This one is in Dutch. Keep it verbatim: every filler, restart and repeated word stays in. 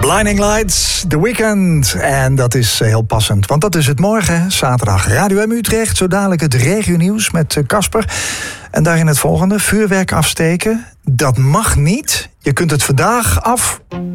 Blinding Lights, The Weeknd. En dat is heel passend, want dat is het morgen, zaterdag. Radio M Utrecht, zo dadelijk het regionieuws met Casper. En daarin het volgende, vuurwerk afsteken. Dat mag niet. Je kunt het vandaag af